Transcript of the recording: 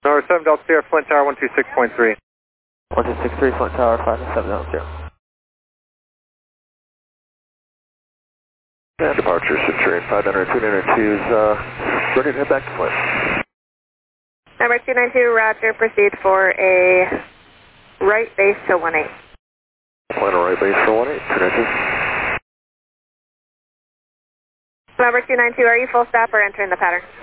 Number 7 Delta Sierra, Flint Tower 126.3. 1263, Flint Tower, 5-7 Delta Sierra. Departure, Centurion 592 is ready to head back to Flint. Number 292, roger, proceed for a right base to 18. Flint, right base to 18, 292. Number 292, are you full stop or entering the pattern?